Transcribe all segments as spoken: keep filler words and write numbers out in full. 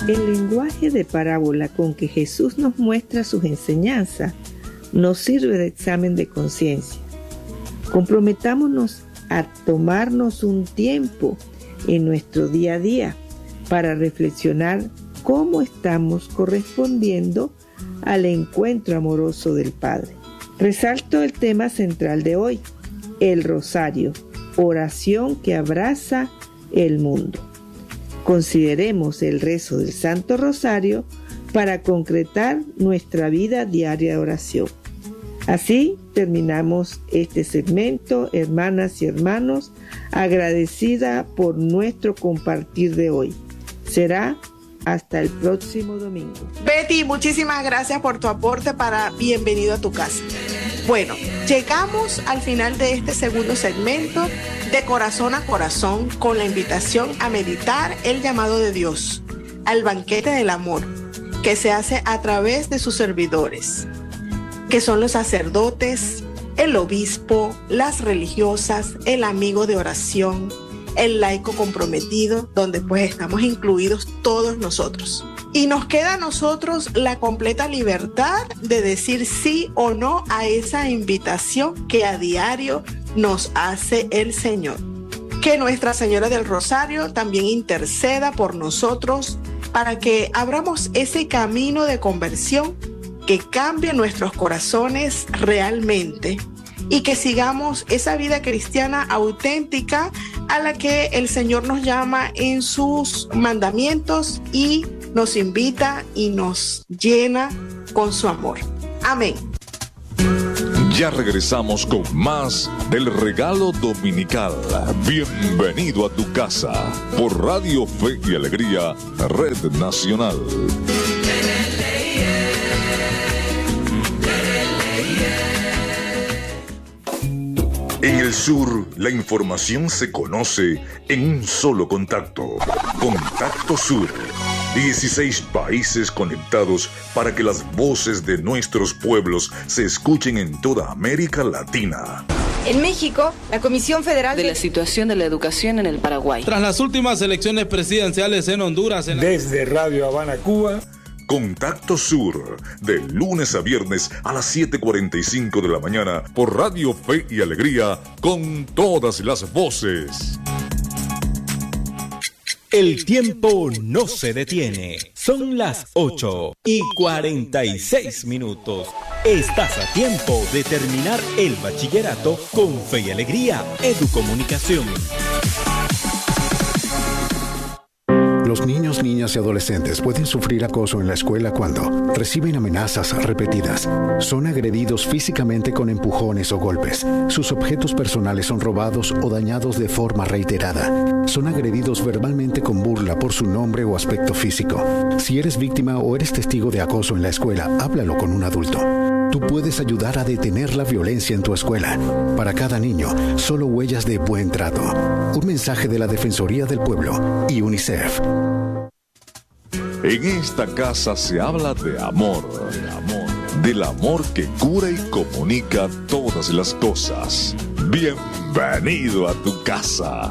El lenguaje de parábola con que Jesús nos muestra sus enseñanzas nos sirve de examen de conciencia. Comprometámonos a tomarnos un tiempo en nuestro día a día para reflexionar cómo estamos correspondiendo al encuentro amoroso del Padre. Resalto el tema central de hoy, el rosario, oración que abraza el mundo. Consideremos el rezo del Santo Rosario para concretar nuestra vida diaria de oración. Así terminamos este segmento, hermanas y hermanos, agradecida por nuestro compartir de hoy. Será hasta el próximo domingo. Betty, muchísimas gracias por tu aporte para Bienvenido a tu casa. Bueno, llegamos al final de este segundo segmento de Corazón a Corazón con la invitación a meditar el llamado de Dios al banquete del amor que se hace a través de sus servidores, que son los sacerdotes, el obispo, las religiosas, el amigo de oración, el laico comprometido, donde pues estamos incluidos todos nosotros. Y nos queda a nosotros la completa libertad de decir sí o no a esa invitación que a diario nos hace el Señor. Que Nuestra Señora del Rosario también interceda por nosotros para que abramos ese camino de conversión que cambie nuestros corazones realmente y que sigamos esa vida cristiana auténtica a la que el Señor nos llama en sus mandamientos y nos invita y nos llena con su amor. Amén. Ya regresamos con más del regalo dominical. Bienvenido a tu casa por Radio Fe y Alegría, Red Nacional. En el sur, la información se conoce en un solo contacto. Contacto Sur. dieciséis países conectados para que las voces de nuestros pueblos se escuchen en toda América Latina. En México, la Comisión Federal de la situación de la educación en el Paraguay. Tras las últimas elecciones presidenciales en Honduras. En la... Desde Radio Habana, Cuba. Contacto Sur, de lunes a viernes a las siete cuarenta y cinco de la mañana por Radio Fe y Alegría, con todas las voces. El tiempo no se detiene. Son las ocho y cuarenta y seis minutos. Estás a tiempo de terminar el bachillerato con Fe y Alegría, Educomunicación. Los niños, niñas y adolescentes pueden sufrir acoso en la escuela cuando reciben amenazas repetidas, son agredidos físicamente con empujones o golpes, sus objetos personales son robados o dañados de forma reiterada, son agredidos verbalmente con burla por su nombre o aspecto físico. Si eres víctima o eres testigo de acoso en la escuela, háblalo con un adulto. Tú puedes ayudar a detener la violencia en tu escuela. Para cada niño, solo huellas de buen trato. Un mensaje de la Defensoría del Pueblo y UNICEF. En esta casa se habla de amor, de amor, del amor que cura y comunica todas las cosas. Bienvenido a tu casa.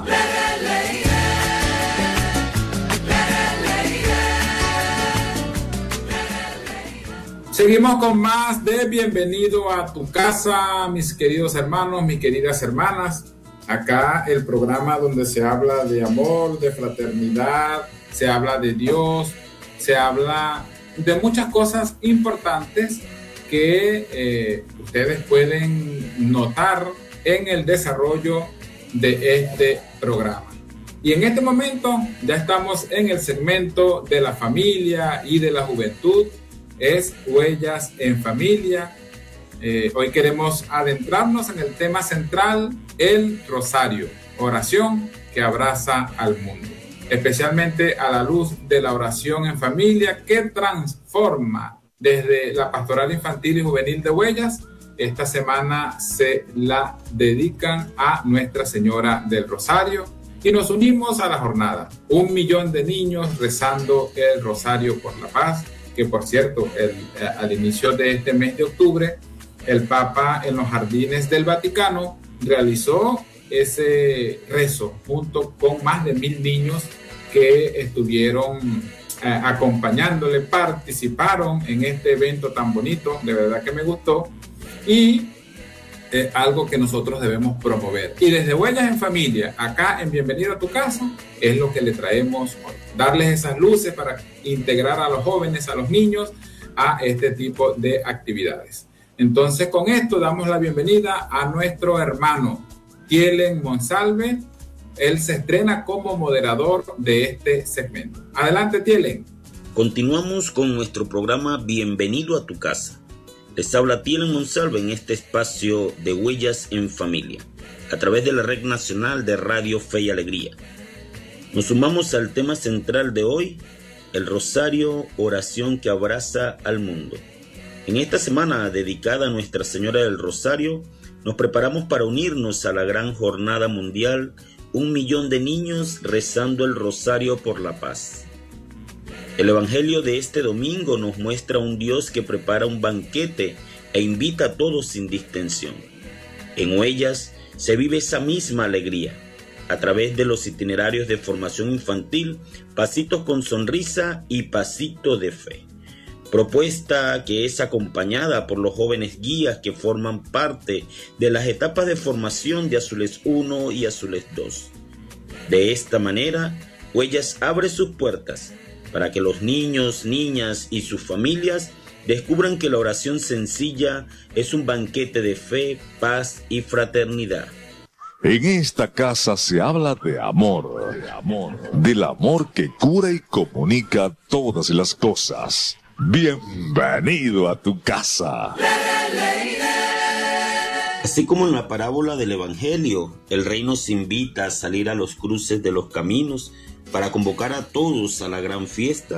Seguimos con más de Bienvenido a tu casa, mis queridos hermanos, mis queridas hermanas. Acá el programa donde se habla de amor, de fraternidad, se habla de Dios, se habla de muchas cosas importantes que eh, ustedes pueden notar en el desarrollo de este programa. Y en este momento ya estamos en el segmento de la familia y de la juventud. Es Huellas en Familia. Eh, hoy queremos adentrarnos en el tema central, el rosario, oración que abraza al mundo, especialmente a la luz de la oración en familia que transforma desde la Pastoral Infantil y Juvenil de Huellas. Esta semana se la dedican a Nuestra Señora del Rosario y nos unimos a la jornada. Un millón de niños rezando el Rosario por la Paz, que por cierto, el, al inicio de este mes de octubre, el Papa en los jardines del Vaticano realizó ese rezo junto con más de mil niños que estuvieron eh, acompañándole, participaron en este evento tan bonito, de verdad que me gustó, y eh, algo que nosotros debemos promover. Y desde Huellas en Familia, acá en Bienvenido a tu Casa, es lo que le traemos hoy, darles esas luces para integrar a los jóvenes, a los niños, a este tipo de actividades. Entonces, con esto damos la bienvenida a nuestro hermano Tielen Monsalve. Él se estrena como moderador de este segmento. Adelante, Tielen. Continuamos con nuestro programa Bienvenido a tu Casa. Les habla Tielen Monsalve en este espacio de Huellas en Familia, a través de la Red Nacional de Radio Fe y Alegría. Nos sumamos al tema central de hoy, el Rosario, oración que abraza al mundo. En esta semana dedicada a Nuestra Señora del Rosario, nos preparamos para unirnos a la gran jornada mundial, un millón de niños rezando el Rosario por la paz. El Evangelio de este domingo nos muestra un Dios que prepara un banquete e invita a todos sin distinción. En Huellas se vive esa misma alegría, a través de los itinerarios de formación infantil, Pasitos con Sonrisa y Pasito de Fe. Propuesta que es acompañada por los jóvenes guías que forman parte de las etapas de formación de Azules uno y Azules dos. De esta manera, Huellas abre sus puertas para que los niños, niñas y sus familias descubran que la oración sencilla es un banquete de fe, paz y fraternidad. En esta casa se habla de amor, de amor, del amor que cura y comunica todas las cosas. Bienvenido a tu casa. Así como en la parábola del Evangelio, el Rey nos invita a salir a los cruces de los caminos para convocar a todos a la gran fiesta.